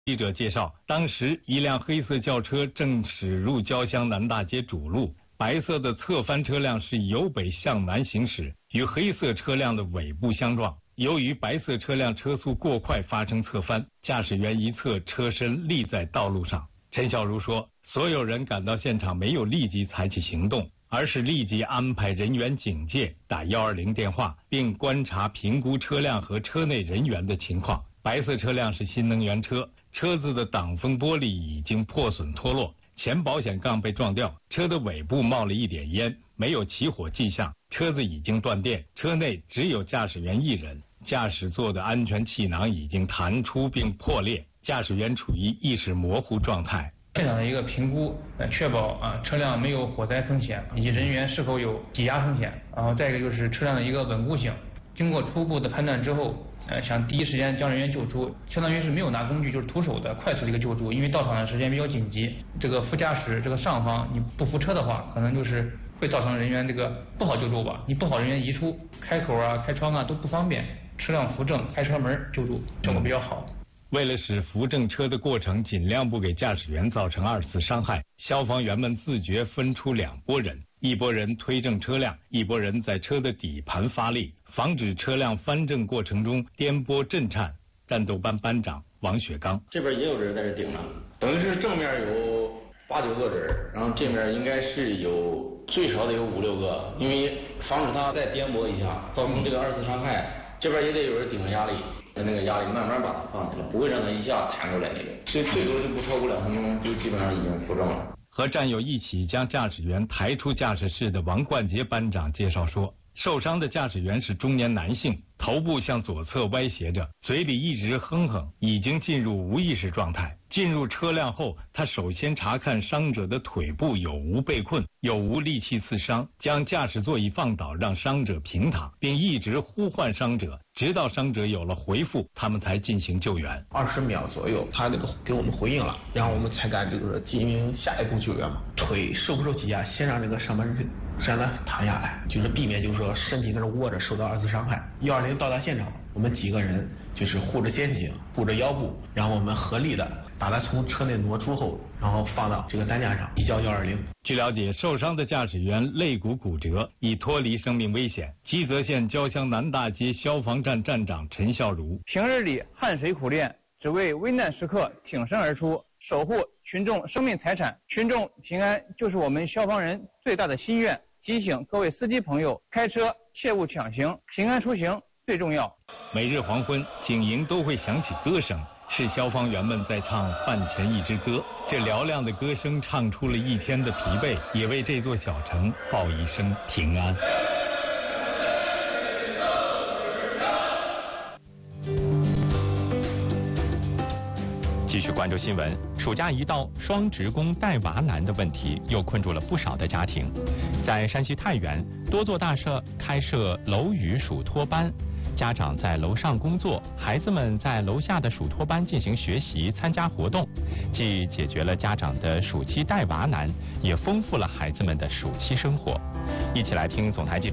记者介绍，当时一辆黑色轿车正驶入交乡南大街主路，白色的侧翻车辆是由北向南行驶，与黑色车辆的尾部相撞。由于白色车辆车速过快，发生侧翻，驾驶员一侧车身立在道路上。陈小茹说，所有人赶到现场没有立即采取行动，而是立即安排人员警戒，打120电话，并观察评估车辆和车内人员的情况。白色车辆是新能源车，车子的挡风玻璃已经破损脱落，前保险杠被撞掉，车的尾部冒了一点烟，没有起火迹象，车子已经断电，车内只有驾驶员一人，驾驶座的安全气囊已经弹出并破裂，驾驶员处于意识模糊状态。 现场的一个评估，确保车辆没有火灾风险，以及人员是否有挤压风险。然后再一个就是车辆的一个稳固性。经过初步的判断之后，想第一时间将人员救出，相当于是没有拿工具，就是徒手的快速的一个救助，因为到场的时间比较紧急。这个副驾驶这个上方你不扶车的话，可能就是会造成人员这个不好救助吧。你不好人员移出，开口开窗都不方便，车辆扶正开车门救助效果比较好。 为了使扶正车的过程尽量不给驾驶员造成2次伤害，消防员们自觉分出2拨人，一拨人推正车辆，一拨人在车的底盘发力，防止车辆翻正过程中颠簸震颤。战斗班班长王雪刚， 这边也有人在这顶着，等于是正面有8、9个人，然后这面应该是有最少得有5、6个，因为防止它再颠簸一下，造成这个2次伤害，这边也得有人顶着压力。那个压力慢慢把它放起来，不会让它一下弹出来那个，所以最多就不超过2分钟，就基本上已经扶正了。 和战友一起将驾驶员抬出驾驶室的王冠杰班长介绍说，受伤的驾驶员是中年男性，头部向左侧歪斜着，嘴里一直哼哼，已经进入无意识状态。进入车辆后，他首先查看伤者的腿部有无被困，有无利器刺伤，将驾驶座椅放倒，让伤者平躺，并一直呼唤伤者，直到伤者有了回复，他们才进行救援。 20秒左右，他给我们回应了，然后我们才敢进行下一步救援嘛。腿受不受挤压，先让这个上半身让他躺下来，就是避免身体在那窝着受到2次伤害。120到达现场，我们几个人就是护着肩颈，护着腰部，然后我们合力的把他从车内挪出后，然后放到这个担架上移交120。 据了解，受伤的驾驶员肋骨骨折，已脱离生命危险。基泽县交乡南大街消防站站长陈孝茹， 平日里汗水苦练，只为危难时刻挺身而出，守护群众生命财产，群众平安就是我们消防人最大的心愿。提醒各位司机朋友，开车切勿抢行，平安出行最重要。 每日黄昏，警营都会响起歌声，是消防员们在唱饭前一支歌。这嘹亮的歌声唱出了一天的疲惫，也为这座小城报一声平安。 继续关注新闻，暑假一到，双职工带娃难的问题又困住了不少的家庭。在山西太原，多座大厦开设楼宇暑托班，家长在楼上工作，孩子们在楼下的暑托班进行学习、参加活动，既解决了家长的暑期带娃难，也丰富了孩子们的暑期生活。一起来听总台记者